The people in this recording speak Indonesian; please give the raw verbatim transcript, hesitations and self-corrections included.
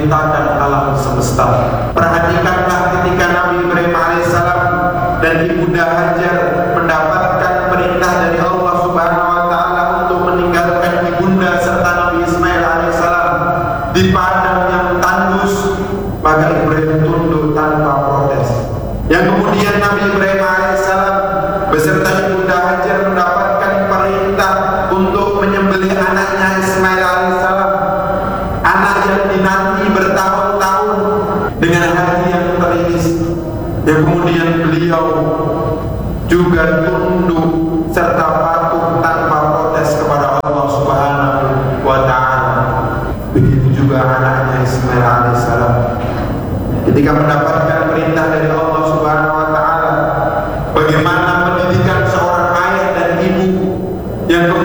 menciptakan alam semesta. Perhatikanlah ketika Nabi Ibrahim alaihissalam dan Ibunda Hajar mendapatkan perintah dari Allah Subhanahu wa taala untuk meninggalkan ibunda serta Nabi Ismail alaihissalam di padang yang tandus, maka Ibrahim tunduk tanpa protes. Yang kemudian Nabi Ibrahim alaihissalam beserta Ibunda Hajar mendapatkan perintah untuk menyembelih anaknya Ismail alaihissalam, anak yang dinanti bertahun-tahun dengan hati yang teriris. Yang kemudian beliau juga tunduk serta patuh tanpa protes kepada Allah Subhanahu wa ta'ala. Begitu juga anaknya Ismail alaihissalam ketika mendapatkan perintah dari Allah Subhanahu wa ta'ala, bagaimana